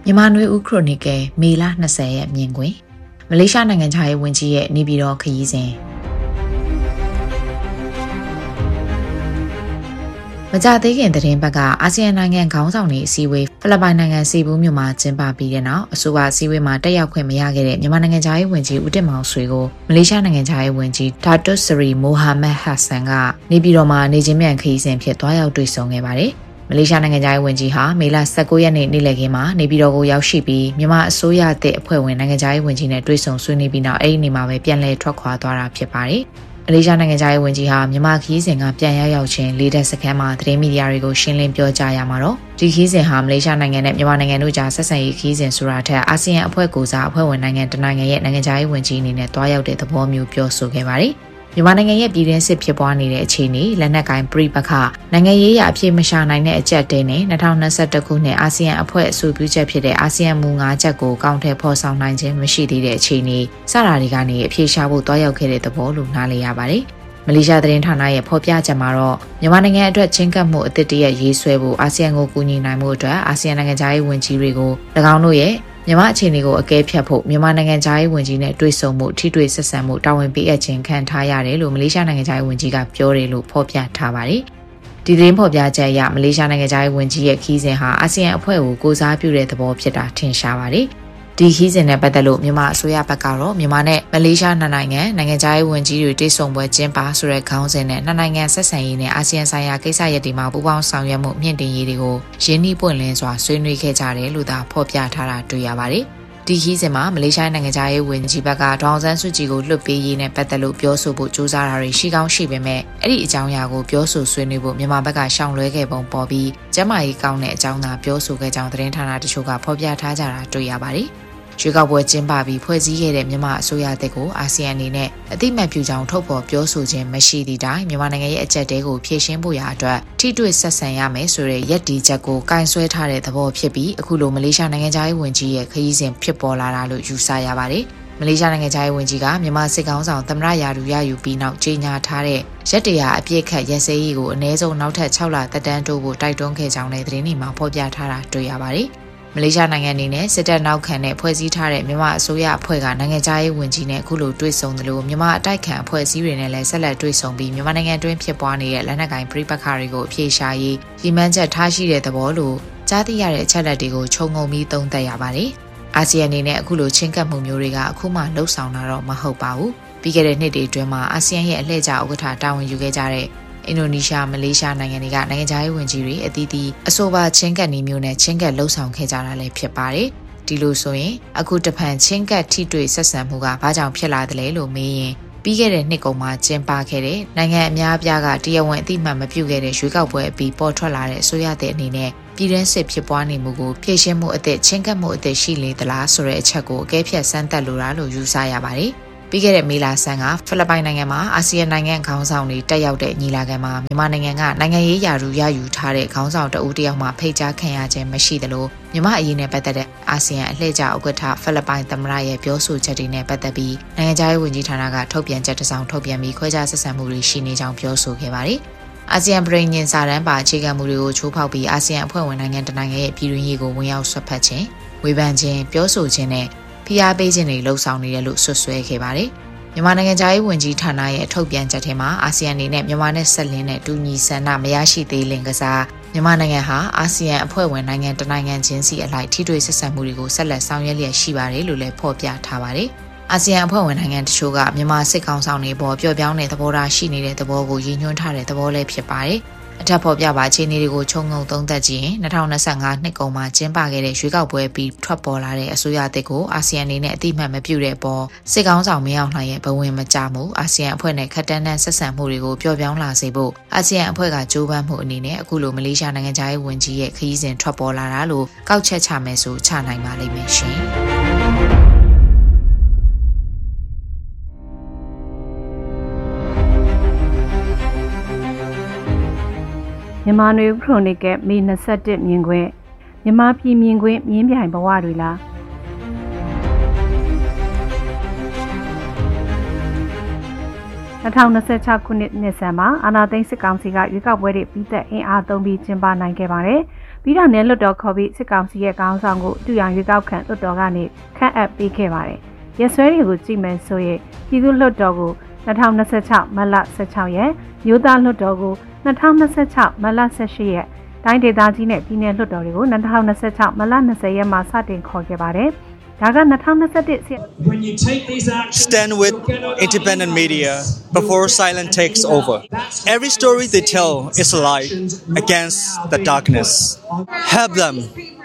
မြန်မာနွေဦးခရိုနီကယ်မေလ20ရက်မြင်ကွင်းမလေးရှားနိုင်ငံခြားရေးဝန်ကြီးရဲ့နေပြည်တော်ခရီးစဉ်မကြသေးခင်သတင်းဘက်ကအာဆီယံနိုင်ငံခေါင်းဆောင်တွေအစည်းအဝေးဖိလစ်ပိုင်နိုင်ငံစီဘူးမြို့မှာကျင်းပပြီးတဲ့နောက်အဆိုပါအစည်းအဝေးမှာတက်ရောက်ခွင့်မရခဲ့တဲ့မြန်မာနိုင်ငံခြားရေးဝန်ကြီးဦးတင်မောင်ဆွေကိုမလေးရှားနိုင်ငံခြားရေးဝန်ကြီးဒါတွတ်စရီမိုဟာမက်ဟတ်ဆန်ကနေပြည်တော်မှာနေချင်းမြန်ခရီးစဉ်ဖြစ်သွားရောက်တွေ့ဆုံခဲ့ပါတယ်မလေးရှားနိုင်ငံခြားရေးဝန်ကြီးဟာမေလ19ရက်နေ့နေ့လယ်ခင်းမှာနေပြည်တော်ကိုရောက်ရှိပြီးမြန်မာအစိုးရတဲ့အဖွဲ့ဝင်နိုင်ငံခြားရေးဝန်ကြီးနဲ့တွေ့ဆုံဆွေးနွေးပြီးနောက်အဲ့ဒီနေ့မှာပဲပြန်လည်ထွက်ခွာသွားတာဖြစ်ပါတယ်။မလေးရှားနိုင်ငံခြားရေးဝန်ကြီးဟာမြန်မာခရီးစဉ်ကပြန်ရောက်ချင်းလေတပ်စခန်းမှာသတင်းမီဒီယာတွေကိုရှင်းလင်းပြောကြားရမှာတော့ဒီခရီးစဉ်ဟာမလေးရှားနိုင်ငံနဲ့မြန်မာနိုင်ငံတို့ကြားဆက်ဆံရေးခရီးစဉ်ဆိုတာထက်အာဆီယံအဖွဲ့ကိုစားအဖွဲ့ဝင်နိုင်ငံတနိုင်ငံရဲ့နိုင်ငံခြားရေးဝန်ကြီးအနေနဲ့တွားရောက်တဲ့သဘောမျိုးပြောဆိုခဲ့ပါတယ်။မြန်မာနိုင်ငံရဲ့ပြည်တွင်းစစ်ဖြစ်ပွားနေတဲ့အခြေအနေလက်နက်ကိုင်ပြိပခနိုင်ငံရေးအဖြစ်မရှာနိုင်တဲ့အကြက်တဲနဲ့2021ခုနှစ်အာဆီယံအဖွဲ့အဆိုပြုချက်ဖြစ်တဲ့အာဆီယံမူ5ချက်ကိုကောင်းထည့်ဖော်ဆောင်နိုင်ခြင်းမရှိသေးတဲ့အခြေအနေစတာတွေကနေအပြေရှားဖို့တွားရောက်ခဲ့တဲ့သဘောလို့နားလည်ရပါတယ်မလေးရှားသတင်းဌာနရဲ့ဖော်ပြချက်မှာတော့မြန်မာနိုင်ငံအတွက်ချင်းကပ်မှုအသစ်တရရေးဆွဲဖို့အာဆီယံကိုကူညီနိုင်မှုအတွက်အာဆီယံနိုင်ငံခြားရေးဝန်ကြီးတွေကို၎င်းတို့ရဲ့မြန်မာအခြေအနေကိုအကဲဖြတ်ဖို့မြန်မာနိုင်ငံခြားရေးဝန်ကြီးနဲ့တွေ့ဆုံမှုထိတွေ့ဆက်ဆံမှုတာဝန်ပေးအပ်ခြင်းခံထားရတယ်လို့မလေးရှားနိုင်ငံခြားရေးဝန်ကြီးကပြောတယ်လို့ဖော်ပြထားပါတယ်။ဒီသတင်းဖော်ပြချက်အရမလေးရှားနိုင်ငံခြားရေးဝန်ကြီးရဲ့ခီးစဉ်ဟာအာဆီယံအဖွဲ့ကိုကိုစားပြုတဲ့သဘောဖြစ်တာထင်ရှားပါတယ်။ဒီခီးစဉ်နဲ့ပတ်သက်လို့မြန်မာအစိုးရဘက်ကတော့မြန်မာနဲ့မလေးရှားနှစ်နိုင်ငံနိုင်ငံခြားရေးဝန်ကြီးတွေတွေ့ဆုံပွဲကျင်းပဆိုတဲ့ခေါင်းစဉ်နဲ့နှစ်နိုင်ငံဆက်ဆံရေးနဲ့အာဆီယံဆိုင်ရာကိစ္စရပ်တွေမှာပူးပေါင်းဆောင်ရွက်မှုမြင့်တင်ရေးတွေကိုရင်းနှီးပွင့်လင်းစွာဆွေးနွေးခဲ့ကြတယ်လို့သာဖော်ပြထားတာတွေ့ရပါတယ်။ဒီခီးစဉ်မှာမလေးရှားနိုင်ငံခြားရေးဝန်ကြီးဘက်ကဒေါအောင်ဆန်းစုကြည်ကိုလွှတ်ပေးရေးနဲ့ပတ်သက်လို့ပြောဆိုဖို့ကြိုးစားတာတွေရှိကောင်းရှိပေမဲ့အဲ့ဒီအကြောင်းအရာကိုပြောဆိုဆွေးနွေးဖို့မြန်မာဘက်ကရှောင်လွှဲခဲ့ပုံပေါ်ပြီးကျန်းမာရေးကောင်းတဲ့အကြောင်းသာပြောဆိုခဲ့ကြောင်းသတင်းဌာနတချို့ကဖော်ပြထားကြတာတွေ့ရပါတယ်။ရွေးကောက်ပွဲကျင်းပပြီးဖွဲ့စည်းခဲ့တဲ့မြန်မာအစိုးရတပ်ကိုအာဆီယံအနေနဲ့အသိမှတ်ပြုကြောင်းထုတ်ဖော်ပြောဆိုခြင်းမရှိသည့်တိုင်မြန်မာနိုင်ငံရဲ့အကြက်တဲကိုဖြည့်ရှင်းဖို့ရာအတွက်ထိတွေ့ဆက်ဆံရမယ်ဆိုတဲ့ရည်တည်ချက်ကိုကင်ဆွဲထားတဲ့သဘောဖြစ်ပြီးအခုလိုမလေးရှားနိုင်ငံခြားရေးဝန်ကြီးရဲ့ခရီးစဉ်ဖြစ်ပေါ်လာတာလို့ယူဆရပါတယ်။မလေးရှားနိုင်ငံခြားရေးဝန်ကြီးကမြန်မာစစ်ကောင်ဆောင်သမ္မတရာထူးရယူပြီးနောက်ကြေညာထားတဲ့ရက်တရာအပြည့်ခတ်ရက်စဲရေးကိုအနည်းဆုံးနောက်ထပ်6လသက်တမ်းတိုးဖို့တိုက်တွန်းခဲ့ကြောင်းလည်းသတင်းတွေမှာဖော်ပြထားတာတွေ့ရပါတယ်။မလေးရှားနိုင်ငံအနေနဲ့စစ်တပ်နောက်ခံနဲ့ဖွဲ့စည်းထားတဲ့မြန်မာအစိုးရအဖွဲ့ကနိုင်ငံခြားရေးဝန်ကြီးနဲ့အခုလိုတွေ့ဆုံတယ်လို့မြန်မာအတိုက်ခံအဖွဲ့အစည်းတွေနဲ့လည်းဆက်လက်တွေ့ဆုံပြီးမြန်မာနိုင်ငံတွင်းဖြစ်ပွားနေတဲ့လက်နက်ကိုင်ပြိပခါတွေကိုအပြေရှားရေးရည်မှန်းချက်ထားရှိတဲ့သဘောလို့ကြားသိရတဲ့အချက်လက်တွေကိုခြုံငုံပြီးသုံးသပ်ရပါတယ်။အာဆီယံအနေနဲ့အခုလိုချင်းကပ်မှုမျိုးတွေကအခုမှလှုပ်ဆောင်တာတော့မဟုတ်ပါဘူး။ပြီးခဲ့တဲ့နှစ်တွေအတွင်းမှာအာဆီယံရဲ့အလှည့်ကျဥက္ကဋ္ဌတာဝန်ယူခဲ့ကြတဲ့အင်ဒိုနီးရှားမလေးရှားနိုင်ငံတွေကနိုင်ငံခြားရေးဝန်ကြီးတွေအသီးသီးအဆိုပါချင်းကပ်နည်းမျိုးနဲ့ချင်းကပ်လှုပ်ဆောင်ခဲ့ကြတာလည်းဖြစ်ပါတယ်။ဒီလိုဆိုရင်အခုတဖန်ချင်းကပ်ထိတွေ့ဆက်ဆံမှုကဘာကြောင့်ဖြစ်လာသလဲလို့မေးရင်ပြီးခဲ့တဲ့နှစ်ကုန်မှာကျင်းပခဲ့တဲ့နိုင်ငံအများအပြားကတရားဝင်အသိမှတ်မပြုခဲ့တဲ့ရွေးကောက်ပွဲအပြီးပေါ်ထွက်လာတဲ့အစိုးရတဲ့အနေနဲ့ပြည်တွင်းစစ်ဖြစ်ပွားနေမှုကိုဖြည့်ရှင်းမှုအသစ်ချင်းကပ်မှုအသစ်ရှိလေသလားဆိုတဲ့အချက်ကိုအကဲဖြတ်စမ်းသပ်လိုတာလို့ယူဆရပါတယ်။ပြီးခဲ့တဲ့မေလဆန်းကဖိလစ်ပိုင်နိုင်ငံမှာအာဆီယံနိုင်ငံခေါင်းဆောင်တွေတက်ရောက်တဲ့ညီလာခံမှာမြန်မာနိုင်ငံကနိုင်ငံရေးရာထူးရယူထားတဲ့ခေါင်းဆောင်တဦးတယောက်မှဖိတ်ကြားခံရခြင်းမရှိသလိုမြန်မာအရေးနဲ့ပတ်သက်တဲ့အာဆီယံအလှည့်ကျဥက္ကဋ္ဌဖိလစ်ပိုင်သမ္မတရဲ့ပြောဆိုချက်တွေနဲ့ပတ်သက်ပြီးနိုင်ငံခြားရေးဝန်ကြီးဌာနကထုတ်ပြန်ချက်တစ်စောင်ထုတ်ပြန်ပြီးခွဲခြားဆက်ဆံမှုတွေရှိနေကြောင်းပြောဆိုခဲ့ပါတယ်။အာဆီယံပြည်ညင်စာတမ်းပါအခြေခံမူတွေကိုချိုးဖောက်ပြီးအာဆီယံအဖွဲ့ဝင်နိုင်ငံတနိုင်ငံရဲ့ပြည်တွင်းရေးကိုဝင်ရောက်ဆွတ်ဖက်ခြင်းဝေဖန်ခြင်းပြောဆိုခြင်းနဲ့ဖိအားပေးခြင်းတွေလှုံ့ဆော်နေတယ်လို့ဆွဆွဲခဲ့ပါတယ်။မြန်မာနိုင်ငံခြားရေးဝန်ကြီးဌာနရဲ့ထုတ်ပြန်ချက်ထဲမှာအာဆီယံအနေနဲ့မြန်မာနဲ့ဆက်လင်းတဲ့တူညီဆန္ဒမရရှိသေးလင်ကစားမြန်မာနိုင်ငံဟာအာဆီယံအဖွဲ့ဝင်နိုင်ငံတနိုင်ငံချင်းစီအလိုက်ထိတွေ့ဆက်ဆံမှုတွေကိုဆက်လက်ဆောင်ရွက်လျက်ရှိပါတယ်လို့လည်းဖော်ပြထားပါတယ်။အာဆီယံအဖွဲ့ဝင်နိုင်ငံတချို့ကမြန်မာစစ်ကောင်ဆောင်တွေပေါ်ပျော့ပြောင်းတဲ့သဘောထားရှိနေတဲ့သဘောကိုရည်ညွှန်းထားတဲ့သဘောလည်းဖြစ်ပါတယ်။အထက်ဖော်ပြပါအခြေအနေတွေကိုခြုံငုံသုံးသပ်ကြည့်ရင်2025နှစ်ကုန်မှာကျင်းပခဲ့တဲ့ရွေးကောက်ပွဲပြီးထွက်ပေါ်လာတဲ့အစိုးရအသစ်ကိုအာဆီယံအနေနဲ့အတိအမှတ်မပြုတဲ့အပေါ်စစ်ကောင်ဆောင်မင်းအောင်လှိုင်ရဲ့ဘဝင်မကျမှုအာဆီယံအဖွဲ့နဲ့ခက်တန်းတန်းဆက်ဆံမှုတွေကိုပျော့ပြောင်းလာစေဖို့အာဆီယံအဖွဲ့ကကြိုးပမ်းမှုအနေနဲ့အခုလိုမလေးရှားနိုင်ငံခြားရေးဝန်ကြီးရဲ့ခရီးစဉ်ထွက်ပေါ်လာတာလို့ကောက်ချက်ချမယ်ဆိုချနိုင်ပါလိမ့်မယ်ရှင်။မြန်မာနွေခရိုနီကယ်မေ21မြင်ခွင့်မြန်မာပြည်မြင်ခွင့်မြင်းပြိုင်ဘဝတွေလား2026ခုနှစ်နှစ်ဆန်းမှာအာဏာသိမ်းစစ်ကောင်စီကရွေးကောက်ပွဲတွေပြီးသက်အင်အားသုံးပြီးကျင်းပနိုင်ခဲ့ပါတယ်။ပြီးတော့လည်းလွတ်တော်ခေါ်ပြီးစစ်ကောင်စီရဲ့ခေါင်းဆောင်ကိုတူရောင်ရွေးကောက်ခံလွတ်တော်ကနေခန့်အပ်ပေးခဲ့ပါတယ်။ရက်စွဲတွေကိုကြည့်မယ်ဆိုရင်ပြည်သူ့လွတ်တော်ကို2026မတ်လ16ရက်မြို့သားလွတ်တော်ကို2026မတ်လ18ရက်တိုင်းဒေသကြီးနဲ့ပြည်내လွတ်တော်တွေကို2026မတ်လ20ရက်မှာစတင်ခေါ်ခဲ့ပါတယ်။ဒါက2021 Stand with independent media before silence takes over. Every story they tell is a light against the darkness. Help them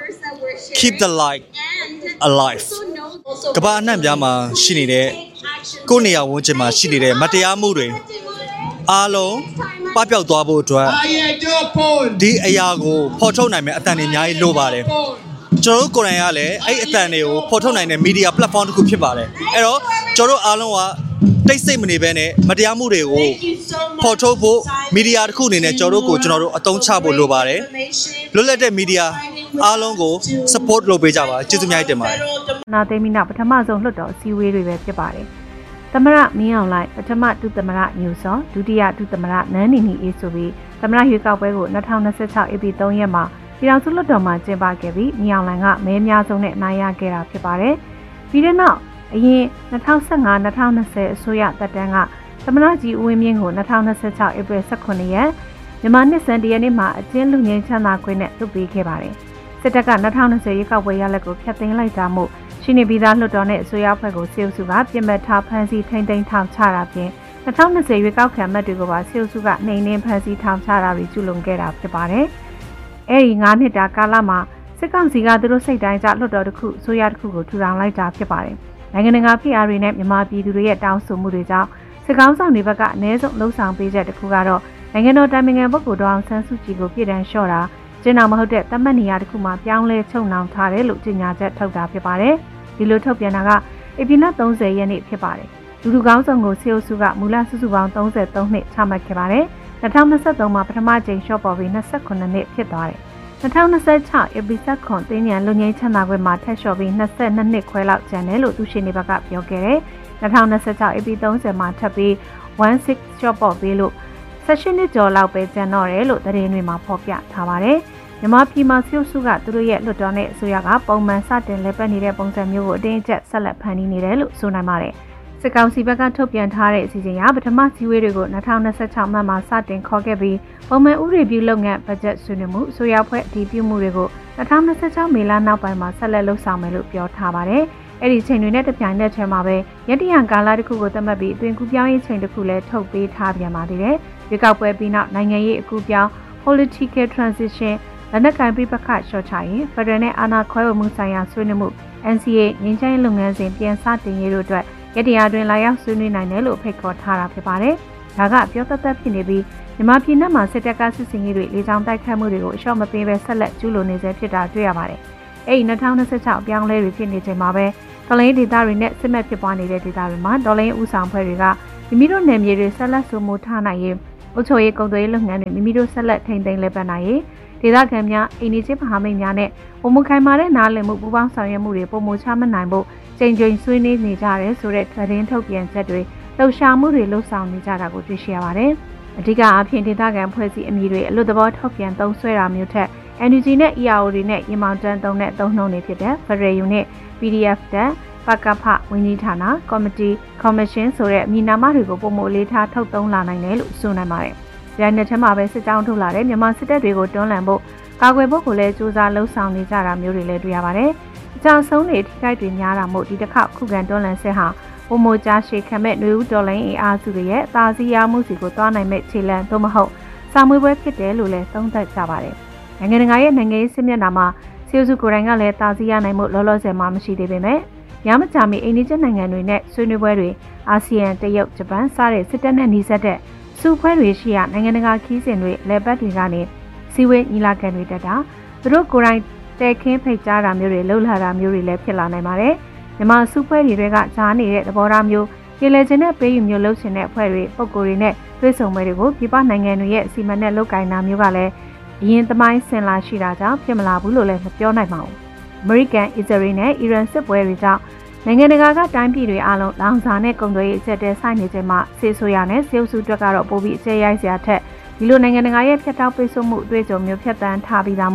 keep the light alive. ကမ္ဘာအနှံ့ပြားမှာရှိနေတဲ့ကိုယ့်နေရာဝန်းကျင်မှာရှိနေတဲ့မတရားမှုတွေအားလုံးပပျောက်သွားဖို့အတွက်ဒီအရာကိုဖော်ထုတ်နိုင်မယ့်အသံတွေအများကြီးလိုပါတယ်ကျွန်တော်တို့ကိုယ်တိုင်ကလည်းအဲ့အသံတွေကိုဖော်ထုတ်နိုင်တဲ့ media platform တစ်ခုဖြစ်ပါတယ်အဲ့တော့ကျွန်တော်တို့အားလုံးကတိတ်ဆိတ်မနေဘဲနဲ့မတရားမှုတွေကိုဖော်ထုတ်ဖို့ media တစ်ခုအနေနဲ့ကျွန်တော်တို့အသုံးချဖို့လိုပါတယ်လွတ်လပ်တဲ့ media အားလုံးကို support လုပ်ပေးကြပါကျေးဇူးအများကြီးတင်ပါတယ်နာသိမ်းပြီးနောက်ပထမဆုံးလွှတ်တော်အစည်းအဝေးတွေပဲဖြစ်ပါတယ်သမရမင်းအောင်လှိုင်ပထမဒုသမရညူစောဒုတိယဒုသမရနန်းနီနီအေးဆိုပြီးသမရရွေးကောက်ပွဲကို2026 AP 3ရက်မှာပြည်ထောင်စုလွှတ်တော်မှာကျင်းပခဲ့ပြီးမင်းအောင်လှိုင်ကမဲအများဆုံးနဲ့နိုင်ရခဲ့တာဖြစ်ပါတယ်။ပြီးတဲ့နောက်အရင်2015-2020အစိုးရတပ်တန်းကသမရကြီးဦးဝင်းမြင့်ကို2026 April 18ရက်မြန်မာနှစ်စံတရက်နေ့မှာအကျဉ်းလူငင်းချမ်းသာခွင့်နဲ့လွှတ်ပေးခဲ့ပါတယ်။စစ်တပ်က2020ရွေးကောက်ပွဲရလဒ်ကိုဖျက်သိမ်းလိုက်တာမို့ရှိနေပြီးသားလွှတ်တော်နဲ့အစိုးရအဖွဲ့ကိုစေအုပ်စုကပြင်ပထားဖမ်းဆီးထိန်းသိမ်းထောင်ချတာပြင်2020ရွေးကောက်ခံမှတ်တွေကိုပါစေအုပ်စုကနှိမ်နင်းဖမ်းဆီးထောင်ချတာတွေကျူးလွန်ခဲ့တာဖြစ်ပါတယ်။အဲဒီ9နှစ်တာကာလမှာစစ်ကောင်စီကသူတို့စိတ်တိုင်းကျလွှတ်တော်တစ်ခုအစိုးရတစ်ခုကိုထူထောင်လိုက်တာဖြစ်ပါတယ်။နိုင်ငံတကာဖိအားတွေနဲ့မြန်မာပြည်သူတွေရဲ့တောင်းဆိုမှုတွေကြောင့်စစ်ကောင်ဆောင်တွေဘက်ကအ ਨੇ ဆုံးလှုံ့ဆော်ပေးချက်တစ်ခုကတော့နိုင်ငံတော်တိုင်ပင်ခံပုဂ္ဂိုလ်ဒေါအောင်ဆန်းစုကြည်ကိုပြည်ထန်လျှော့တာကျင်းတော်မဟုတ်တဲ့တတ်မှတ်နေရာတစ်ခုမှာပြောင်းလဲချုပ်နှောင်ထားတယ်လို့ကြေညာချက်ထုတ်တာဖြစ်ပါတယ်။ဒီလိုထုတ်ပြန်တာကဧပြီလ30ရက်နေ့ဖြစ်ပါတယ်။လူကောင်းဆောင်ကိုစေအုပ်စုကမူလစုစုပေါင်း33နှစ်ချမှတ်ခဲ့ပါတယ်။2023မှာပထမကြိမ်ရှော့ပေါ်ပြီး29နှစ်ဖြစ်သွားတယ်။2026ဧပြီ9တင်းညံလူငင်းချမ်းသာခွင့်မှာထက်လျှော့ပြီး22နှစ်ခွဲလောက်ကျန်တယ်လို့သူရှင်တွေဘက်ကပြောခဲ့တယ်။2026ဧပြီ30မှာထပ်ပြီး16ရှော့ပေါ်ပြီးလို့18နှစ်ကျော်လောက်ပဲကျန်တော့တယ်လို့သတင်းတွေမှာဖော်ပြထားပါတယ်။မြန်မာပြည်မှာစေအုပ်စုကသူတို့ရဲ့လွှတ်တော်နဲ့အစိုးရကပုံမှန်စတင်လက်ပတ်နေတဲ့ပုံစံမျိုးကိုအတင်းအကျပ်ဆက်လက်ဖန်တီးနေတယ်လို့ဆိုနိုင်ပါတယ်။စစ်ကောင်စီဘက်ကထုတ်ပြန်ထားတဲ့အစီအစဉ်အရပထမစီဝေးတွေကို2026မှစတင်ခေါ်ခဲ့ပြီးပုံမှန်ဥပဒေပြုလုပ်ငန်းဘတ်ဂျက်ဆွေးနွေးမှုအစိုးရဖွဲ့အတည်ပြုမှုတွေကို2026မေလနောက်ပိုင်းမှာဆက်လက်လှုပ်ဆောင်မယ်လို့ပြောထားပါတယ်။အဲ့ဒီချိန်တွေနဲ့တပြိုင်နက်တည်းမှာပဲရတရန်ကာလတစ်ခုကိုသတ်မှတ်ပြီးအသွင်ကူးပြောင်းရေးချိန်တစ်ခုလည်းထုတ်ပေးထားပြန်ပါသေးတယ်။ရွေးကောက်ပွဲပြီးနောက်နိုင်ငံရေးအကူအပြောင်း political transition လက်နက်ကိုင်ပြပခရှော့ချရေးဖက်ဒရယ်နဲ့အာဏာခွဲဝေမှုဆိုင်ရာဆွေးနွေးမှု NCA ငြိမ်းချမ်းရေးလုပ်ငန်းစဉ်ပြန်စတင်ရေးတို့အတွက်ရတရားတွင်လာရောက်ဆွေးနွေးနိုင်တယ်လို့ဖိတ်ခေါ်ထားတာဖြစ်ပါတယ်။ဒါကပြောသက်သက်ဖြစ်နေပြီးမြန်မာပြည်내မှာစစ်တပ်ကစစ်စင်ရေးတွေလေကြောင်းတိုက်ခတ်မှုတွေကိုအလျှော့မပေးဘဲဆက်လက်ကျူးလွန်နေဆဲဖြစ်တာတွေ့ရပါတယ်။အဲဒီ2026အပြောင်းလဲတွေဖြစ်နေချိန်မှာပဲဒေါ်လာဒေသတွေနဲ့စစ်မှတ်ဖြစ်ပွားနေတဲ့ဒေသတွေမှာဒေါ်လာဥဆောင်ဖွဲ့တွေကမိမိတို့နယ်မြေတွေဆက်လက်ဆိုးမိုးထားနိုင်ရေးအုပ်ချုပ်ရေးကုန်သွယ်ရေးလုပ်ငန်းတွေမိမိတို့ဆက်လက်ထိန်းသိမ်းလည်ပတ်နိုင်ရေးဒေသခံများအိန္ဒိချစ်မဟာမိတ်များနဲ့ပုံမခိုင်မာတဲ့နားလည်မှုပူးပေါင်းဆောင်ရွက်မှုတွေပုံမချမနိုင်ဖို့ချိန်ချိန်ဆွေးနွေးနေကြတယ်ဆိုတဲ့သတင်းထုတ်ပြန်ချက်တွေလှုပ်ရှားမှုတွေလှုပ်ဆောင်နေကြတာကိုတွေ့ရှိရပါတယ်။အဓိကအားဖြင့်ဒေသခံဖွဲ့စည်းအမည်တွေအလွတ်သဘောထုတ်ပြန်သုံးစွဲတာမျိုးထက် NUG နဲ့ EAO တွေနဲ့ရေမောင်တန်းသုံးတဲ့သုံးနှုန်းတွေဖြစ်တဲ့ Federal Unit PDF တက်ပကဖဝန်ကြီးဌာနကော်မတီကော်မရှင်ဆိုတဲ့အမည်နာမတွေကိုပုံမအလေးထားထုတ်သုံးလာနိုင်တယ်လို့ဆိုနိုင်ပါတယ်။ဒီနေ့ထဲမှာပဲစစ်ကြောင်းထုတ်လာတဲ့မြန်မာစစ်တပ်တွေကိုတွန်းလှန်ဖို့ကာကွယ်ဖို့ကိုလည်းစူးစမ်းလှုံ့ဆော်နေကြတာမျိုးတွေလည်းတွေ့ရပါတယ်။အကြမ်းဆုံးတွေထိခိုက်တွေများတာမို့ဒီတစ်ခါခုခံတွန်းလှန်စစ်ဟာပုံမကြားရှည်ခံမဲ့ຫນွေဦးဒေါ်လိုင်းအင်အားစုတွေရဲ့တာစီယာမှုစီကိုတွားနိုင်မဲ့ခြေလှမ်းသို့မဟုတ်စာမွေးပွဲဖြစ်တယ်လို့လည်းသုံးသပ်ကြပါတယ်။နိုင်ငံတကာရဲ့နိုင်ငံရေးစစ်မျက်နှာမှာစီအုပ်စုကိုယ်တိုင်ကလည်းတာစီယာနိုင်မှုလောလောဆယ်မှမရှိသေးပေမဲ့ရမကြမီအိန္ဒိယနိုင်ငံတွေနဲ့ဆွေးနွေးပွဲတွေအာဆီယံတရုတ်ဂျပန်စတဲ့စစ်တပ်နဲ့နှီးစပ်တဲ့စုဖွဲ့တွေရှိရာနိုင်ငံတကာခီးစဉ်တွေလက်ပတ်တွေကနေစီဝေးညီလာခံတွေတက်တာသူတို့ကိုယ်တိုင်တဲခင်းဖိတ်ကြားတာမျိုးတွေလှုပ်လာတာမျိုးတွေလည်းဖြစ်လာနိုင်ပါတယ်မြန်မာစုဖွဲ့တွေကကြားနေတဲ့သဘောထားမျိုးပြည်လဲခြင်းနဲ့ပေးယူမျိုးလှုပ်ရှင်တဲ့အဖွဲ့တွေပုံကိုယ်တွေနဲ့တွဲဆုံပွဲတွေကိုပြည်ပနိုင်ငံတွေရဲ့စီမံနဲ့လုပ်ကိုင်တာမျိုးကလည်းအရင်သမိုင်းဆင်လာရှိတာကြောင့်ဖြစ်မလာဘူးလို့လည်းမပြောနိုင်ပါဘူးအမေရိကန်အစ္စရေးနဲ့အီရန်စစ်ပွဲတွေကြောင့်နိုင်ငံတကာကတိုင်းပြည်တွေအားလုံးလောင်စာနဲ့ကုန်သွယ်ရေးအကျပ်တဲဆိုင်နေချိန်မှာဆေးဆိုရနဲ့စေအုပ်စုအတွက်ကတော့ပိုပြီးအကျဲရိုက်စရာထက်ဒီလိုနိုင်ငံတကာရဲ့ဖျက်တောက်ပိတ်ဆို့မှုအတွေ့အကြုံမျိုးဖြတ်တန်းထားပြီးသားမို့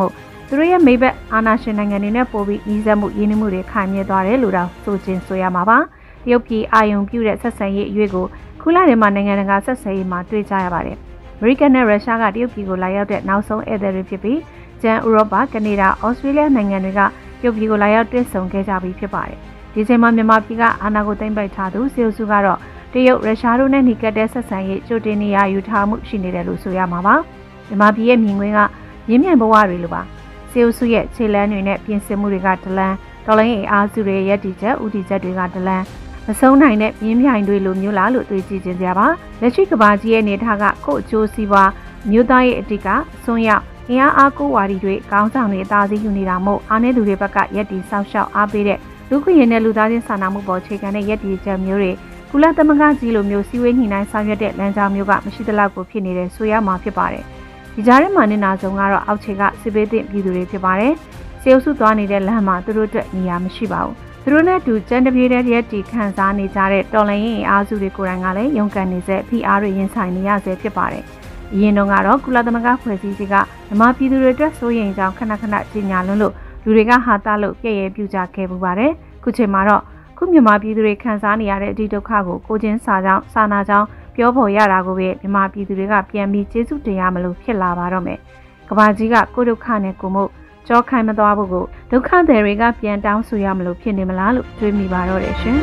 သူတို့ရဲ့မိဘအာဏာရှင်နိုင်ငံတွေနဲ့ပိုပြီးနှီးစပ်မှုရင်းနှီးမှုတွေခိုင်မြဲသွားတယ်လို့တော့ဆိုခြင်းဆိုရမှာပါတရုတ်ပြည်အာယုံပြုတဲ့ဆက်ဆံရေးအရွေးကိုခုလထဲမှာနိုင်ငံတကာဆက်ဆံရေးမှာတွေ့ကြရပါတယ်အမေရိကန်နဲ့ရုရှားကတရုတ်ပြည်ကိုလာရောက်တဲ့နောက်ဆုံးဧည့်သည်တွေဖြစ်ပြီးကျန်ဥရောပကနေဒါဩစတြေးလျနိုင်ငံတွေကတရုတ်ပြည်ကိုလာရောက်တွေ့ဆုံခဲ့ကြပြီးဖြစ်ပါတယ်ဒီချိန်မှာမြန်မာပြည်ကအာဏာကိုသိမ်းပိုက်ထားသူစီအိုစုကတော့တရုတ်ရုရှားတို့နဲ့နှိကက်တဲ့ဆက်ဆံရေးကြိုတင်နေရယူထားမှုရှိနေတယ်လို့ဆိုရမှာပါမြန်မာပြည်ရဲ့မြင်ကွင်းကရင်းမြန်ဘဝတွေလိုပါစီအိုစုရဲ့ခြေလမ်းတွေနဲ့ပြင်ဆင်မှုတွေကဒလန်တော်လိုင်းအားစုတွေရဲ့တည်ချက်ဥတီချက်တွေကဒလန်မဆုံးနိုင်တဲ့ပြင်းပြိုင်တွေလိုမျိုးလားလို့တွေးကြည့်ခြင်းကြပါလက်ရှိကဘာကြီးရဲ့နေထားကကို့အကျိုးစီးပွားမြို့သားရဲ့အတိကအစွန်းရောက်အင်အားကိုဝါဒီတွေကောင်းဆောင်တွေအသာစီးယူနေတာမို့အားနည်းသူတွေဘက်ကရက်တီဆောက်ရှောက်အားပေးတဲ့လူခွင့်ရတဲ့လူသားချင်းစာနာမှုပေါ်ခြေခံတဲ့ရက်တီချက်မျိုးတွေကုလသမဂ္ဂကြီးလိုမျိုးစီဝေးညှိနှိုင်းဆောင်ရွက်တဲ့လမ်းကြောင်းမျိုးကမရှိသလောက်ကိုဖြစ်နေတဲ့ဆိုရမှာဖြစ်ပါတယ်ဒီကြားထဲမှာနေနာဆုံးကတော့အောက်ခြေကစစ်ပေးသင့်ပြည်သူတွေဖြစ်ပါတယ်စေအုပ်စုသွားနေတဲ့လမ်းမှာသူတို့အတွက်နေရာမရှိပါဘူးသူတို့နဲ့တူကျန်းတပြေးတဲ့ရက်တီခံစားနေကြတဲ့တော်လှန်ရေးအားစုတွေကိုယ်တိုင်ကလည်းရုန်းကန်နေစေဖိအားတွေရင်ဆိုင်နေရစေဖြစ်ပါတယ်အရင်တုန်းကတော့ကုလသမဂ္ဂဖွဲ့စည်းကြီးကမြန်မာပြည်သူတွေအတွက်စိုးရိမ်ကြောင်းခဏခဏကြီးညာလွန်းလို့လူတွေကဟာတာလို့ပြည့်ရဲပြူကြခဲ့ပူပါတယ်ခုချိန်မှာတော့ခုမြန်မာပြည်သူတွေခံစားနေရတဲ့အဒီဒုက္ခကိုကိုချင်းစာကြောင်းစာနာကြောင်းပြောဖို့ရတာကိုပဲမြန်မာပြည်သူတွေကပြန်ပြီးကျေးဇူးတင်ရမလို့ဖြစ်လာပါတော့မယ်ကဘာကြီးကကိုဒုက္ခနဲ့ကိုမို့ကြောခိုင်မသွားဖို့ကိုဒုက္ခသည်တွေကပြန်တောင်းဆိုရမလို့ဖြစ်နေမလားလို့တွေးမိပါတော့တယ်ရှင်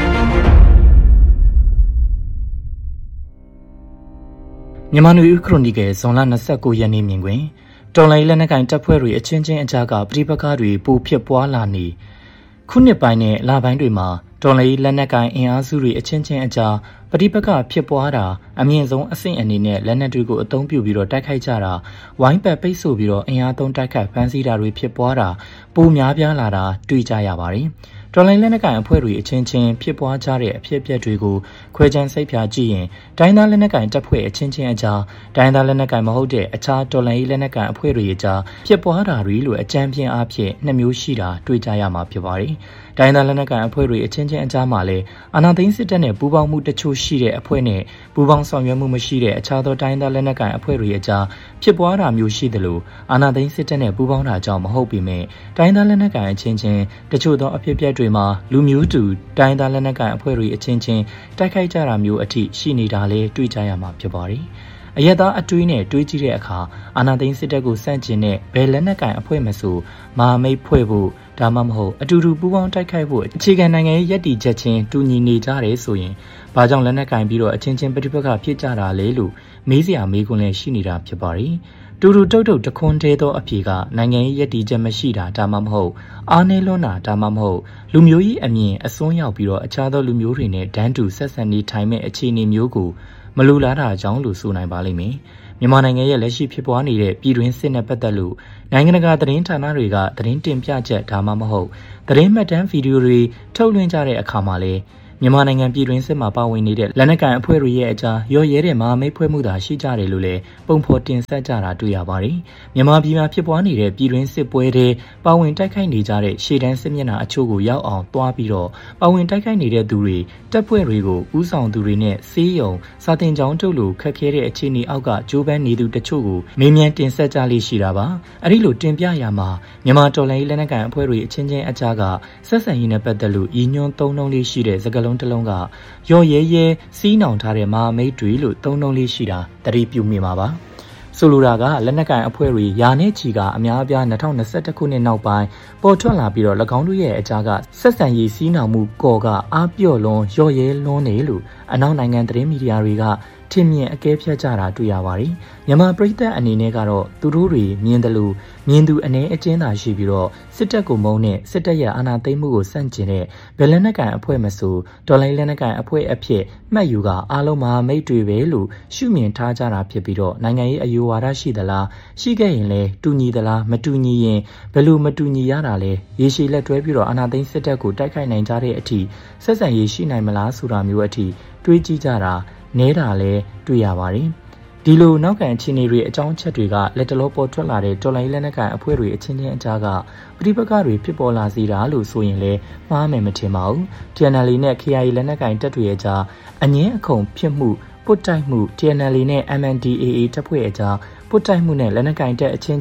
မြန်မာနွေဦးခရိုနီကယ်ဇွန်လ29ရက်နေ့မြင်တွင်တော်လိုင်းလက်နက်ကင်တပ်ဖွဲ့တွေအချင်းချင်းအကြားကပဋိပက္ခတွေပိုဖြစ်ပွားလာနေခုနှစ်ပိုင်းနဲ့လပိုင်းတွေမှာတော်လိုင်းလက်နက်ကင်အင်အားစုတွေအချင်းချင်းအကြားပဋိပက္ခဖြစ်ပွားတာအမြင့်ဆုံးအဆင့်အနေနဲ့လက်နက်တွေကိုအသုံးပြုပြီးတော့တိုက်ခိုက်ကြတာဝိုင်းပတ်ပိတ်ဆို့ပြီးတော့အင်အားသုံးတိုက်ခိုက်ဖမ်းဆီးတာတွေဖြစ်ပွားတာပိုများပြားလာတာတွေ့ကြရပါတယ်တော်လိုင်းလက်နက်ကိုင်အဖွဲ့တွေအချင်းချင်းဖြစ်ပွားကြတဲ့အဖြစ်အပျက်တွေကိုခွဲခြမ်းစိတ်ဖြာကြည့်ရင်တိုင်းသားလက်နက်ကိုင်တပ်ဖွဲ့အချင်းချင်းအကြားတိုင်းသားလက်နက်ကိုင်မဟုတ်တဲ့အခြားတော်လိုင်းလက်နက်ကိုင်အဖွဲ့တွေအကြားဖြစ်ပွားတာတွေလို့အကြမ်းပြင်းအားဖြင့်နှစ်မျိုးရှိတာတွေ့ကြရမှာဖြစ်ပါတယ်။တိုင်းသားလက်နက်ကိုင်အဖွဲ့တွေအချင်းချင်းအကြားမှာလည်းအာဏာသိမ်းစစ်တပ်နဲ့ပူးပေါင်းမှုတချို့ရှိတဲ့အဖွဲ့နဲ့ပူးပေါင်းဆောင်ရွက်မှုမရှိတဲ့အခြားသောတိုင်းသားလက်နက်ကိုင်အဖွဲ့တွေအကြားဖြစ်ပွားတာမျိုးရှိသလိုအာဏာသိမ်းစစ်တပ်နဲ့ပူးပေါင်းတာကြောင့်မဟုတ်ပေမဲ့တိုင်းသားလက်နက်ကိုင်အချင်းချင်းတချို့သောအဖြစ်အပျက်တွေမှာလူမျိုးတူတိုင်းသားလက်နက်ကိုင်အဖွဲ့တွေအချင်းချင်းတိုက်ခိုက်ကြတာမျိုးအထိရှိနေတာလည်းတွေ့ကြရမှာဖြစ်ပါတယ်။အရက်သားအတွေးနဲ့တွေးကြည့်တဲ့အခါအာဏာသိမ်းစစ်တပ်ကိုစန့်ကျင်တဲ့ဘယ်လက်နက်ကိုင်အဖွဲ့မဆိုမဟာမိတ်ဖွဲ့ဖို့ဒါမှမဟုတ်အတူတူပူးပေါင်းတိုက်ခိုက်ဖို့အခြေခံနိုင်ငံရေးရည်တည်ချက်ချင်းတူညီနေကြတယ်ဆိုရင်ဘာကြောင့်လက်နက်ကိုင်ပြီးတော့အချင်းချင်းပဋိပက္ခဖြစ်ကြတာလဲလို့မေးစရာမေးခွန်းလည်းရှိနေတာဖြစ်ပါတယ်။တူတူတုတ်တုတ်တခွန်းသေးသောအဖြေကနိုင်ငံရေးရည်တည်ချက်မရှိတာဒါမှမဟုတ်အားနည်းလွန်းတာဒါမှမဟုတ်လူမျိုးကြီးအမြင်အစွန်းရောက်ပြီးတော့အခြားသောလူမျိုးတွေနဲ့ဒန်းတူဆက်ဆံနေထိုင်မဲ့အခြေအနေမျိုးကိုမလူလားတာကြောင့်လို့ဆိုနိုင်ပါလိမ့်မယ်။မြန်မာနိုင်ငံရဲ့လက်ရှိဖြစ်ပွားနေတဲ့ပြည်တွင်းစစ်နဲ့ပတ်သက်လို့နိုင်ငံတကာသတင်းဌာနတွေကသတင်းတင်ပြချက်ဒါမှမဟုတ်သတင်းမှတ်တမ်းဗီဒီယိုတွေထုတ်လွှင့်ကြတဲ့အခါမှာလည်းမြန်မာနိုင်ငံပြည်တွင်းစစ်မှာပါဝင်နေတဲ့လက်နက်ကိုင်အဖွဲ့တွေရဲ့အကြားရောရဲတဲ့မဟာမိတ်ဖွဲ့မှုသာရှိကြတယ်လို့လည်းပုံဖော်တင်ဆက်ကြတာတွေ့ရပါတယ်။မြန်မာပြည်မှာဖြစ်ပွားနေတဲ့ပြည်တွင်းစစ်ပွဲတွေပါဝင်တိုက်ခိုက်နေကြတဲ့ရှေ့တန်းစစ်မျက်နှာအချို့ကိုရောက်အောင်တွားပြီးတော့ပါဝင်တိုက်ခိုက်နေတဲ့သူတွေတပ်ဖွဲ့တွေကိုဥဆောင်သူတွေနဲ့စေးရုံစာတင်ကြောင်းတို့လိုခက်ခဲတဲ့အခြေအနေအောက်ကဂျိုးပန်းနေသူတချို့ကိုမေးမြန်းတင်ဆက်ကြလိမ့်ရှိတာပါ။အဲဒီလိုတင်ပြရမှာမြန်မာတော်လှန်ရေးလက်နက်ကိုင်အဖွဲ့တွေအချင်းချင်းအကြားကဆက်ဆံရေးနဲ့ပတ်သက်လို့ရည်ညွှန်းသုံးနှုန်းလေးရှိတဲ့စကားလုံးတစ်လုံးကရော်ရဲရဲစီးနှောင်ထားတဲ့မဟာမိတ်တွေလို့သုံးနှုန်းလေးရှိတာသတိပြုမိမှာပါဆိုလိုတာကလက်နက်ကိုင်အဖွဲ့တွေယာနဲ့ချီကအများအပြား2021ခုနှစ်နောက်ပိုင်းပေါ်ထွက်လာပြီးတော့၎င်းတို့ရဲ့အကြားကဆက်ဆံရေးစီးနှောင်မှုကော်ကအားပြော့လွန်ရော်ရဲလွန်းနေလို့အနောက်နိုင်ငံသတင်းမီဒီယာတွေကထင်မြင်အကဲဖြတ်ကြတာတွေ့ရပါတယ်။မြန်မာပြည်သက်အနေနဲ့ကတော့သူတို့တွေမြင်တယ်လို့မြင်သူအနေအကျဉ်းသာရှိပြီးတော့စစ်တပ်ကိုမုန်းတဲ့စစ်တပ်ရဲ့အာဏာသိမ်းမှုကိုစန့်ကျင်တဲ့ဗယ်လက်နက်ကန်အဖွဲ့မဆိုဒေါ်လာလက်နက်ကန်အဖွဲ့အဖြစ်မှတ်ယူကအားလုံးမဟာမိတ်တွေပဲလို့ရှုမြင်ထားကြတာဖြစ်ပြီးတော့နိုင်ငံရေးအယူဝါဒရှိသလားရှိခဲ့ရင်လည်းတူညီသလားမတူညီရင်ဘယ်လိုမတူညီရတာလဲရေရှည်လက်တွဲပြီးတော့အာဏာသိမ်းစစ်တပ်ကိုတိုက်ခိုက်နိုင်ကြတဲ့အထိဆက်ဆံရေးရှိနိုင်မလားဆိုတာမျိုးအထိတွေးကြည့်ကြတာနဲတာလည်းတွေ့ရပါတယ်။ဒီလိုနောက်ကန်အခြေအနေတွေအကြောင်းချက်တွေကလက်တလောပေါ်ထွက်လာတဲ့တော်လိုင်းလက်နက်ကန်အဖွဲ့တွေအချင်းချင်းအကြားကပဋိပက္ခတွေဖြစ်ပေါ်လာစေတာလို့ဆိုရင်လည်းမှားမယ်မထင်ပါဘူး။ TNL နဲ့ KIA လက်နက်ကန်တပ်တွေအကြားအငင်းအခုန်ဖြစ်မှုပုတ်တိုက်မှု TNL နဲ့ MNDAA တပ်ဖွဲ့အကြားပုတ်တိုက်မှုနဲ့လက်နက်ကန်တပ်အချင်းချင်း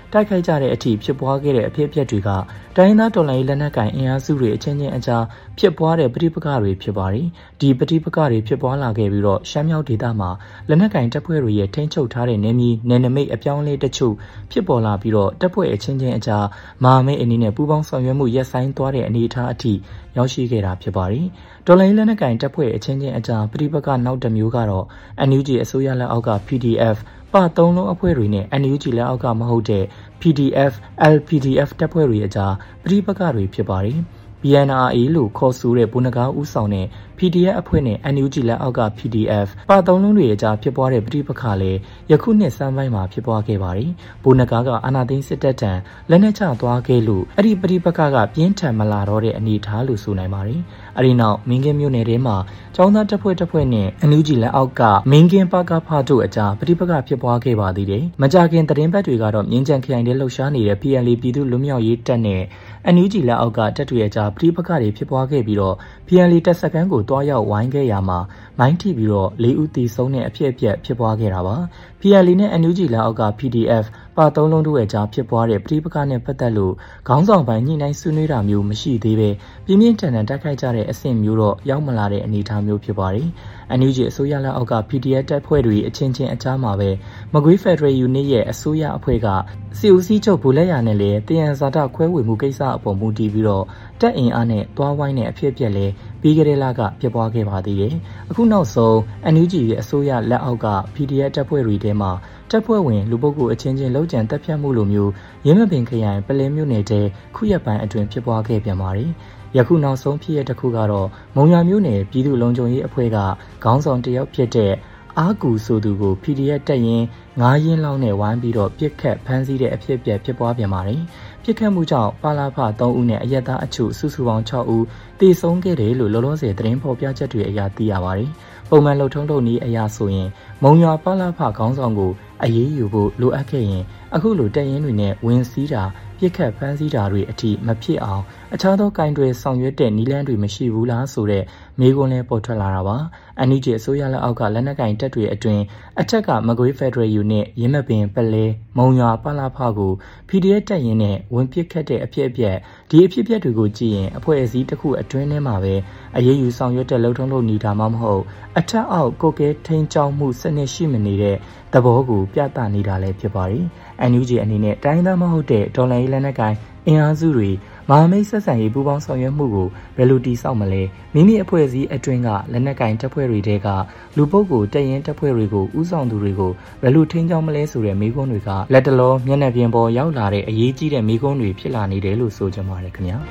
တိုက်ခိုက်ကြတဲ့အထိဖြစ်ပွားခဲ့တဲ့အဖြစ်အပျက်တွေကတိုင်းသားတော်လှန်ရေးလက်နက်ကိုင်အင်အားစုတွေအချင်းချင်းအကြားဖြစ်ပွားတဲ့ပဋိပက္ခတွေဖြစ်ပါတယ်။ဒီပဋိပက္ခတွေဖြစ်ပွားလာခဲ့ပြီးတော့ရှမ်းမြောက်ဒေသမှာလက်နက်ကိုင်တပ်ဖွဲ့တွေရဲ့ထိန်းချုပ်ထားတဲ့နယ်မြေနယ်နိမိတ်အပြောင်းအလဲတချို့ဖြစ်ပေါ်လာပြီးတော့တပ်ဖွဲ့အချင်းချင်းအကြားမဟာမိတ်အနေနဲ့ပူးပေါင်းဆောင်ရွက်မှုရပ်ဆိုင်းသွားတဲ့အနေအထားအထိရောက်ရှိခဲ့တာဖြစ်ပါတယ်။တော်လှန်ရေးလက်နက်ကိုင်တပ်ဖွဲ့အချင်းချင်းအကြားပဋိပက္ခနောက်တစ်မျိုးကတော့ NUG အစိုးရလက်အောက်က PDF ပါ3လုံးအဖွဲ့တွေနဲ့ NUG လက်အောက်ကမဟုတ်တဲ့ PDF, LPDF တပ်ဖွဲ့တွေအကြားပဋိပက္ခတွေဖြစ်ပါတယ်။ BNRA လို့ခေါ်ဆိုတဲ့ဗိုလ်နဂါးဦးဆောင်တဲ့ PDF အဖွဲ့နဲ့ NUG လက်အောက်က PDF ပါ3လုံးတွေအကြားဖြစ်ပွားတဲ့ပဋိပက္ခလည်းယခုနှစ်စမ်းပိုင်းမှာဖြစ်ပွားခဲ့ပါတယ်။ဗိုလ်နဂါးကအာဏာသိမ်းစစ်တပ်ထံလက်နက်ချသွားခဲ့လို့အဲ့ဒီပဋိပက္ခကပြင်းထန်မလာတော့တဲ့အနေအထားလို့ဆိုနိုင်ပါတယ်။အဲ့ဒီနောက်မင်းကင်းမြို့နယ်ထဲမှာကျောင်းသားတပ်ဖွဲ့နဲ့ NUG လက်အောက်ကမင်းကင်းပါကဖတို့အကြားပဋိပက္ခဖြစ်ပွားခဲ့ပါသေးတယ်။မကြခင်သတင်းပတ်တွေကတော့မြင်းကြံခရိုင်ထဲလှုပ်ရှားနေတဲ့ PLA ပြည်သူ့လွတ်မြောက်ရေးတပ်နဲ့ NUG လက်အောက်ကတပ်တွေအကြားပဋိပက္ခတွေဖြစ်ပွားခဲ့ပြီးတော့ PLA တပ်စခန်းကိုတွားရောက်ဝိုင်းခဲ့ရမှာမိုင်းထိပြီးတော့4ဦးသေဆုံးတဲ့အဖြစ်အပျက်ဖြစ်ပွားခဲ့တာပါ။ PLA နဲ့ NUG လက်အောက်က PDF ပါ3လုံးတို့ရဲ့ကြားဖြစ်ပွားတဲ့ပဋိပက္ခနဲ့ပတ်သက်လို့ခေါင်းဆောင်ပိုင်းညှိနှိုင်းဆွေးနွေးတာမျိုးမရှိသေးပဲပြင်းပြင်းထန်ထန်တိုက်ခိုက်ကြတဲ့အဆင့်မျိုးတော့ရောက်မလာတဲ့အနေအထားမျိုးဖြစ်ပါတယ်။ NUG အစိုးရလက်အောက်က PDF တပ်ဖွဲ့တွေအချင်းချင်းအကြားမှာပဲမကွေး Federal Unit ရဲ့အစိုးရအဖွဲ့ကစီဦးစီးချုပ်ဗိုလ်လက်ရနဲ့လည်းတယံဇာတခွဲဝေမှုကိစ္စအပေါ်မူတည်ပြီးတော့တပ်အင်အားနဲ့တွားဝိုင်းတဲ့အဖြစ်အပျက်လည်းပြီးခဲ့တဲ့လကဖြစ်ပွားခဲ့ပါသေးတယ်။အခုနောက်ဆုံး NUG ရဲ့အစိုးရလက်အောက်က PDF တပ်ဖွဲ့တွေထဲမှာတပ်ဖွဲ့ဝင်လူပုဂ္ဂိုလ်အချင်းချင်းလောက်ကျန်တပ်ဖြတ်မှုလိုမျိုးရင်းမပင်ခရိုင်ပလဲမြို့နယ်တဲခုရက်ပိုင်းအတွင်းဖြစ်ပွားခဲ့ပြန်ပါတယ်။ယခုနောက်ဆုံးဖြစ်ရတဲ့တစ်ခုကတော့မုံရွာမြို့နယ်ပြည်သူ့လုံခြုံရေးအဖွဲ့ကခေါင်းဆောင်တယောက်ဖြစ်တဲ့အာကူဆိုသူကို PDF တက်ရင်9ရင်းလောက်နဲ့ဝိုင်းပြီးတော့ပြစ်ခတ်ဖမ်းဆီးတဲ့အဖြစ်အပျက်ဖြစ်ပွားပြန်ပါတယ်။ပြစ်ခတ်မှုကြောင့်ပါလာဖ3ဦးနဲ့အရက်သားအချို့စုစုပေါင်း6ဦးသေဆုံးခဲ့တယ်လို့လောလောဆယ်သတင်းဖော်ပြချက်တွေအရသိရပါတယ်။ပုံမှန်လှုပ်ထုံးလုပ်နည်းအရာဆိုရင်မုံရွာပါလာဖခေါင်းဆောင်ကိုအရေးယူဖို့လိုအပ်ခဲ့ရင်အခုလိုတပ်ရင်းတွေနဲ့ဝင်စည်းတာပြစ်ခတ်ဖမ်းဆီးတာတွေအထိမဖြစ်အောင်အခြားသောကင်တွယ်ဆောင်ရွက်တဲ့နည်းလမ်းတွေမရှိဘူးလားဆိုတဲ့မေးခွန်းလည်းပေါ်ထွက်လာတာပါ။ NUG အစိုးရလက်အောက်ကလက်နက်ကင်တပ်တွေအတွင်းအထက်ကမကွေး Federal Unit ရင်းမပင်ပလဲမုံရွာပါလာဖကို PDF တပ်ရင်းနဲ့ဝင်ပစ်ခတ်တဲ့အဖြစ်အပျက်ဒီအဖြစ်အပျက်တွေကိုကြည့်ရင်အဖွဲ့အစည်းတစ်ခုအတွင်းထဲမှာပဲအရေးယူဆောင်ရွက်တဲ့လှုပ်ထုံးလုပ်နေတာမှမဟုတ်အထက်အောက်ကိုကဲထိန်ချောင်းမှုစနစ်ရှိမနေတဲ့သဘောကိုပြသနေတာလည်းဖြစ်ပါတယ်။ NUG အနေနဲ့တိုင်းသားမဟုတ်တဲ့ဒေါ်လာရေးလက်နက်ကိုင်အင်အားစုတွေမဟာမိတ်ဆက်ဆံရေးပူးပေါင်းဆောင်ရွက်မှုကိုဘယ်လိုတည်ဆောက်မလဲမိမိအဖွဲ့အစည်းအတွင်းကလက်နက်ကင်တပ်ဖွဲ့တွေတဲကလူပုဂ္ဂိုလ်တရင်တပ်ဖွဲ့တွေကိုဥဆောင်သူတွေကိုဘယ်လိုထိန်းချောင်းမလဲဆိုတဲ့မေးခွန်းတွေကလက်တလောမျက်နှာပြင်ပေါ်ရောက်လာတဲ့အရေးကြီးတဲ့မေးခွန်းတွေဖြစ်လာနေတယ်လို့ဆိုကြပါတယ်ခင်ဗျာ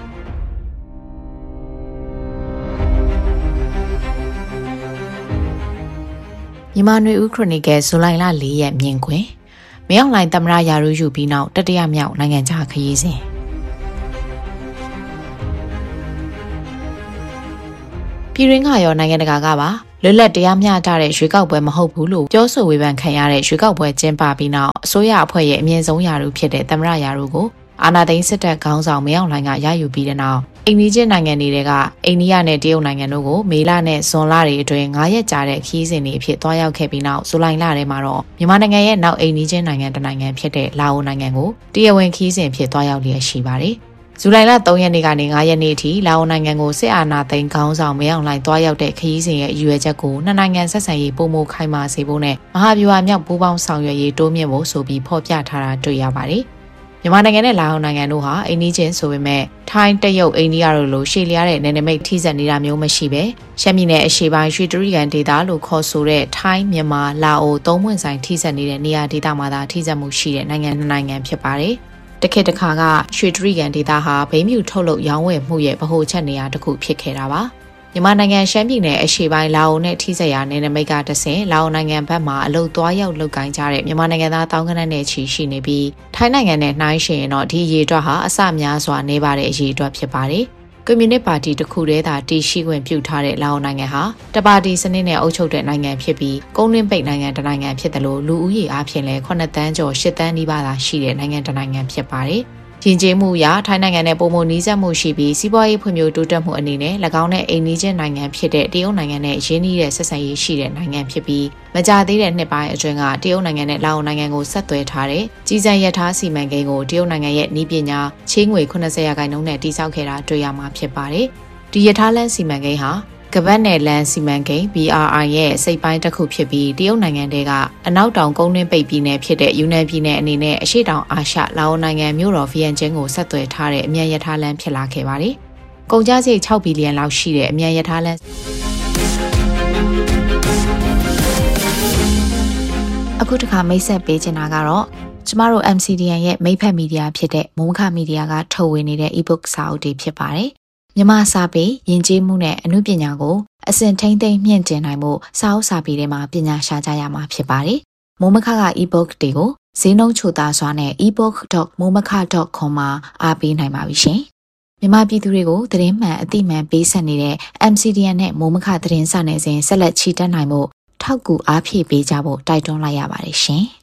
မြန်မာနွေဦးခရိုနီကယ်ဇူလိုင်လ4ရက်မြင်ကွင်းမင်းအောင်လှိုင်သမ္မတရာထူးယူပြီးနောက်တတိယမြောက်နိုင်ငံခြားခရီးစဉ်ပြည်ရင်းကရောနိုင်ငံတကာကပါလွတ်လပ်တရားမျှတတဲ့ရွေးကောက်ပွဲမဟုတ်ဘူးလို့ပြောဆိုဝေဖန်ခံရတဲ့ရွေးကောက်ပွဲကျင်းပပြီးနောက်အစိုးရအဖွဲ့ရဲ့အမြင့်ဆုံးရာထူးဖြစ်တဲ့သမ္မတရာထူးကိုအာဏာသိမ်းစစ်တပ်ခေါင်းဆောင်မင်းအောင်လှိုင်ကရယူပြီးတဲ့နောက်အိန္ဒိယနိုင်ငံတွေကအိန္ဒိယနဲ့တရုတ်နိုင်ငံတို့ကိုမေလနဲ့ဇွန်လတွေအတွင်း9ရက်ကြာတဲ့ခီးစဉ်တွေအဖြစ်တွားရောက်ခဲ့ပြီးနောက်ဇူလိုင်လထဲမှာတော့မြန်မာနိုင်ငံရဲ့နောက်အိန္ဒိယနိုင်ငံတစ်နိုင်ငံဖြစ်တဲ့လာအိုနိုင်ငံကိုတရားဝင်ခီးစဉ်ဖြစ်တွားရောက်လျက်ရှိပါတယ်။ဇူလိုင်လ3ရက်နေ့ကနေ9ရက်နေ့အထိလာအိုနိုင်ငံကိုစစ်အာဏာသိမ်းခေါင်းဆောင်မင်းအောင်လှိုင်တွားရောက်တဲ့ခီးစဉ်ရဲ့အရွယ်ချက်ကိုနှစ်နိုင်ငံဆက်ဆံရေးပုံမခိုင်မာစေဖို့နဲ့မဟာဗျူဟာမြောက်ပူးပေါင်းဆောင်ရွက်ရေးတိုးမြင့်ဖို့ဆိုပြီးဖော်ပြထားတာတွေ့ရပါတယ်။မြန်မာနိုင်ငံနဲ့လာအိုနိုင်ငံတို့ဟာအိန္ဒိချင်းဆိုပေမဲ့ထိုင်းတရုတ်အိန္ဒိယတို့လိုရှေ့လျားတဲ့နယ်နိမိတ်ထိစပ်နေတာမျိုးမရှိပဲရှမ်းပြည်နယ်အရှေ့ပိုင်းရွှေတြိဂံဒေသလို့ခေါ်ဆိုတဲ့ထိုင်းမြန်မာလာအိုသုံးပွင့်ဆိုင်ထိစပ်နေတဲ့နေရာဒေသမှာသာထိစပ်မှုရှိတဲ့နိုင်ငံနှစ်နိုင်ငံဖြစ်ပါတယ်။တစ်ခေတ်တစ်ခါကရွှေတြိဂံဒေသဟာဘိန်းမြူထုတ်လုပ်ရောင်းဝယ်မှုရဲ့ဗဟိုချက်နေရာတစ်ခုဖြစ်ခဲ့တာပါ။မြန်မာနိုင်ငံရှမ်းပြည်နယ်အရှေ့ပိုင်းလာအိုနဲ့ထိစပ်ရာနယ်နိမိတ်ကတဆင့်လာအိုနိုင်ငံဘက်မှအလုတ်သွားရောက်လုပ်ကိုင်ကြတဲ့မြန်မာနိုင်ငံသားတောင်းကနက်နဲ့ချီရှိနေပြီးထိုင်းနိုင်ငံနဲ့နှိုင်းယှဉ်ရင်တော့ဒီအရေးအတွက်ဟာအဆများစွာနေပါတဲ့အရေးအတွက်ဖြစ်ပါတယ်။ကွန်မြူနစ်ပါတီတစ်ခုတည်းသာတည်ရှိခွင့်ပြုထားတဲ့လာအိုနိုင်ငံဟာတပါတီစနစ်နဲ့အုပ်ချုပ်တဲ့နိုင်ငံဖြစ်ပြီးကုန်တွင်းပိတ်နိုင်ငံတစ်နိုင်ငံဖြစ်တယ်လို့လူဦးရေအားဖြင့်လည်း9တန်းကျော်10တန်းနီးပါးသာရှိတဲ့နိုင်ငံတစ်နိုင်ငံဖြစ်ပါတယ်။ယဉ်ကျေးမှုအရထိုင်းနိုင်ငံနဲ့ပုံမှန်နီးစပ်မှုရှိပြီးစီးပွားရေးဖွံ့ဖြိုးတိုးတက်မှုအနေနဲ့၎င်းနဲ့အိမ်နီးချင်းနိုင်ငံဖြစ်တဲ့တရုတ်နိုင်ငံနဲ့ရင်းနှီးတဲ့ဆက်ဆံရေးရှိတဲ့နိုင်ငံဖြစ်ပြီးမကြာသေးတဲ့နှစ်ပိုင်းအတွင်းကတရုတ်နိုင်ငံနဲ့လာအိုနိုင်ငံကိုဆက်သွယ်ထားတဲ့ကြီးစံရထားစီမံကိန်းကိုတရုတ်နိုင်ငံရဲ့နည်းပညာချေးငွေ80%နဲ့တည်ဆောက်ခဲ့တာတွေ့ရမှာဖြစ်ပါတယ်။ဒီရထားလမ်းစီမံကိန်းဟာကပတ်နယ်လန်စီမံကိန်း BRI ရဲ့စိတ်ပိုင်းတစ်ခုဖြစ်ပြီးတရုတ်နိုင်ငံတဲကအနောက်တောင်ကုန်းတွင်းပိတ်ပြည်နယ်ဖြစ်တဲ့ယူနန်ပြည်နယ်အနေနဲ့အရှေ့တောင်အာရှလာအိုနိုင်ငံမြို့တော်ဗီယန်ကျင်းကိုဆက်သွယ်ထားတဲ့အမြန်ရထားလမ်းဖြစ်လာခဲ့ပါတယ်။ကုန်ကျစရိတ်6ဘီလီယံလောက်ရှိတဲ့အမြန်ရထားလမ်းအခုတစ်ခါမိတ်ဆက်ပေးချင်တာကတော့ကျမတို့ MCDN ရဲ့မိတ်ဖက်မီဒီယာဖြစ်တဲ့မုံခမီဒီယာကထုတ်ဝေနေတဲ့ e-book စာအုပ်တွေဖြစ်ပါတယ်။မြန်မာစာပေယဉ်ကျေးမှုနဲ့အမှုပညာကိုအစဉ်ထိမ့်သိမ်းမြင့်တင်နိုင်မှုစာအုပ်စာပေတွေမှာပညာရှာကြရမှာဖြစ်ပါတယ်။မိုးမခက e-book တွေကိုဈေးနှုန်းချိုသားစွာနဲ့ ebook.momaka.com မှာအားပေးနိုင်ပါပြီရှင်။မြန်မာပြည်သူတွေကိုသတင်းမှန်အသိမှန်ပေးဆက်နေတဲ့ MCDN နဲ့မိုးမခသတင်းစာနယ်စဉ်ဆက်လက်ချီတက်နိုင်မှုထောက်ကူအားဖြည့်ပေးကြဖို့တိုက်တွန်းလိုက်ရပါတယ်ရှင်။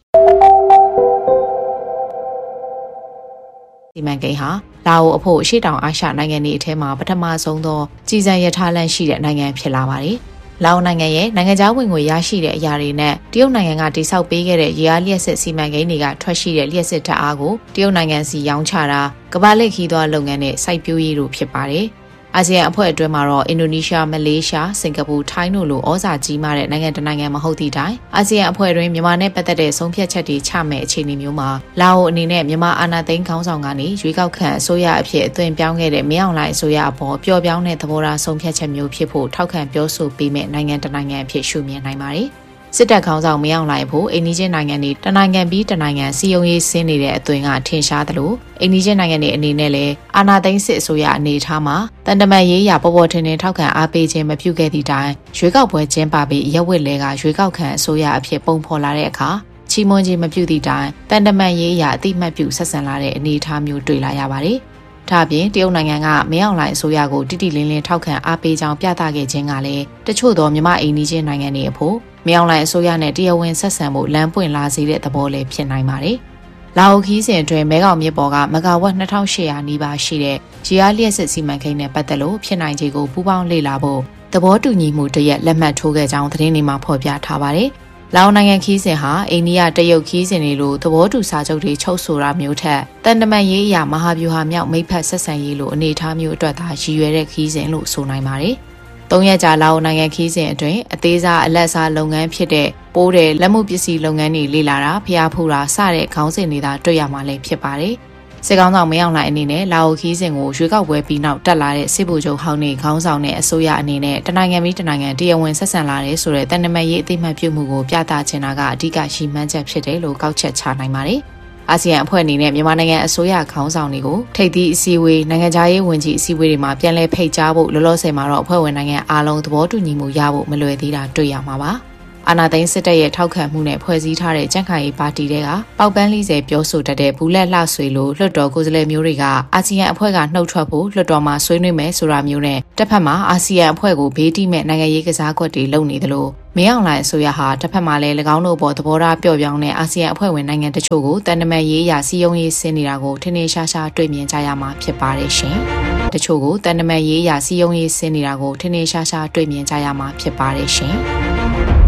စီမံကိန်းဟာလာအိုအဖို့အရှေ့တောင်အာရှနိုင်ငံတွေအထက်မှာပထမဆုံးသောကြီးစံရထားလမ်းရှိတဲ့နိုင်ငံဖြစ်လာပါတယ်။လာအိုနိုင်ငံရဲ့နိုင်ငံခြားဝင်ငွေရရှိတဲ့အရာတွေနဲ့တရုတ်နိုင်ငံကတိစောက်ပေးခဲ့တဲ့ရေအားလျှက်စစ်စီမံကိန်းတွေကထွက်ရှိတဲ့လျှက်စစ်ဓာတ်အားကိုတရုတ်နိုင်ငံစီရောင်းချတာကမ္ဘာလက်ခီးသွားလုပ်ငန်းနဲ့စိုက်ပျိုးရေးတို့ဖြစ်ပါတယ်။အာဆီယံအဖွဲ့အတွင်းမှာတော့အင်ဒိုနီးရှားမလေးရှားစင်ကာပူထိုင်းတို့လိုဩဇာကြီးမားတဲ့နိုင်ငံတနိုင်ငံမဟုတ်သည့်တိုင်အာဆီယံအဖွဲ့တွင်မြန်မာနဲ့ပတ်သက်တဲ့ဆုံးဖြတ်ချက်တွေချမဲ့အခြေအနေမျိုးမှာလာအိုအနေနဲ့မြန်မာအာဏာသိမ်းခေါင်းဆောင်ကနေရွေးကောက်ခံအစိုးရအဖြစ်အသွင်ပြောင်းခဲ့တဲ့မင်းအောင်လှိုင်အစိုးရအပေါ်ပျော့ပြောင်းတဲ့သဘောထားဆုံးဖြတ်ချက်မျိုးဖြစ်ဖို့ထောက်ခံပြောဆိုပေးမဲ့နိုင်ငံတနိုင်ငံအဖြစ်ရှုမြင်နိုင်ပါတယ်စစ်တပ်ခေါင်းဆောင်မင်းအောင်လှိုင်ဖို့အိန္ဒိယနိုင်ငံတွေတနိုင်ငံပြီးတနိုင်ငံစီယုံရေးဆင်းနေတဲ့အသွင်ကထင်ရှားသလိုအိန္ဒိယနိုင်ငံတွေအနေနဲ့လည်းအာဏာသိမ်းစစ်အစိုးရအနေထားမှာတန်တမာရေးရာပေါ်ပေါ်ထင်ထင်ထောက်ခံအားပေးခြင်းမပြုခဲ့သည့်တိုင်ရွေးကောက်ပွဲကျင်းပပြီးရက်ဝက်လဲကရွေးကောက်ခံအစိုးရအဖြစ်ပုံဖော်လာတဲ့အခါချီးမွမ်းခြင်းမပြုသည့်တိုင်တန်တမာရေးရာအတိမတ်ပြုဆက်ဆံလာတဲ့အနေအထားမျိုးတွေ့လာရပါတယ်။ဒါ့အပြင်တရုတ်နိုင်ငံကမင်းအောင်လှိုင်အစိုးရကိုတိတိလင်းလင်းထောက်ခံအားပေးကြောင်းပြသခဲ့ခြင်းကလည်းတချို့သောမြန်မာအိန္ဒိယနိုင်ငံတွေအဖို့မင်းအောင်လှိုင်အစိုးရနဲ့တရားဝင်ဆက်ဆံမှုလမ်းပွင့်လာစေတဲ့သဘောလည်းဖြစ်နိုင်ပါတယ်။လာအိုခီးစဉ်အတွင်းမဲခေါင်မြစ်ပေါ်ကမဂါဝက်2800နီးပါးရှိတဲ့ရေအားလျှက်စစ်စီမံကိန်းနဲ့ပတ်သက်လို့ဖြစ်နိုင်ခြေကိုပူးပေါင်းလေ့လာဖို့သဘောတူညီမှုတရက်လက်မှတ်ထိုးခဲ့ကြောင်းသတင်းတွေမှာဖော်ပြထားပါတယ်။လာအိုနိုင်ငံခီးစဉ်ဟာအိန္ဒိယတရုတ်ခီးစဉ်တွေလိုသဘောတူစာချုပ်တွေချုပ်ဆိုတာမျိုးထက်တန်တမန်ရေးအရာမဟာဗျူဟာမြောက်မိတ်ဖက်ဆက်ဆံရေးလိုအနေအထားမျိုးအတွက်သာရည်ရွယ်တဲ့ခီးစဉ်လို့ဆိုနိုင်ပါတယ်။3ရက်ကြာလာအိုနိုင်ငံခီးစဉ်အတွင်းအသေးစားအလက်စားလုပ်ငန်းဖြစ်တဲ့ပိုးတဲ့လက်မှုပစ္စည်းလုပ်ငန်းတွေလေ့လာတာဖျားဖူးတာစတဲ့ခေါင်းစဉ်တွေသာတွေ့ရမှာလည်းဖြစ်ပါတယ်။စစ်ကောင်ဆောင်မင်းအောင်လှိုင်အနေနဲ့လာအိုခီးစဉ်ကိုရွေးကောက်ပွဲပြီးနောက်တက်လာတဲ့စစ်ဗိုလ်ချုပ်ဟောင်းတွေခေါင်းဆောင်တဲ့အစိုးရအနေနဲ့တနိုင်ငံပြီးတနိုင်ငံတရားဝင်ဆက်ဆံလာတဲ့ဆိုတဲ့တန်တမာရေးအသိမှတ်ပြုမှုကိုပြသချင်တာကအဓိကရှိမှန်းချက်ဖြစ်တယ်လို့ကောက်ချက်ချနိုင်ပါတယ်။အာဆီယံအဖွဲ့အနေနဲ့မြန်မာနိုင်ငံအစိုးရခေါင်းဆောင်တွေကိုထိပ်သီးအစည်းအဝေးနိုင်ငံခြားရေးဝန်ကြီးအစည်းအဝေးတွေမှာပြန်လည်ဖိတ်ကြားဖို့လောလောဆယ်မှာတော့အဖွဲ့ဝင်နိုင်ငံအားလုံးသဘောတူညီမှုရဖို့မလွယ်သေးတာတွေ့ရမှာပါ။အာဏာသိမ်းစစ်တပ်ရဲ့ထောက်ခံမှုနဲ့ဖွဲ့စည်းထားတဲ့ကြံ့ခိုင်ရေးပါတီတွေကပေါက်ပန်း40ပြောဆိုတတ်တဲ့ဘူးလက်လှဆွေလိုလွှတ်တော်ကိုယ်စားလှယ်မျိုးတွေကအာဆီယံအဖွဲ့ကနှုတ်ထွက်ဖို့လွှတ်တော်မှာဆွေးနွေးမယ်ဆိုတာမျိုးနဲ့တစ်ဖက်မှာအာဆီယံအဖွဲ့ကိုဘေးတိမဲ့နိုင်ငံရေးကစားကွက်တွေလုပ်နေသလိုမင်းအောင်လှိုင်အစိုးရဟာတစ်ဖက်မှာလည်း၎င်းတို့ပေါ်သဘောထားပျော့ပြောင်းတဲ့အာဆီယံအဖွဲ့ဝင်နိုင်ငံတချို့ကိုတန်တမာရေးရာစီယုံရေးဆင်းနေတာကိုထင်ထင်ရှားရှားတွေ့မြင်ကြရမှာဖြစ်ပါတယ်ရှင်။တချို့ကိုတန်တမာရေးရာစီယုံရေးဆင်းနေတာကိုထင်ထင်ရှားရှားတွေ့မြင်ကြရမှာဖြစ်ပါတယ်ရှင်။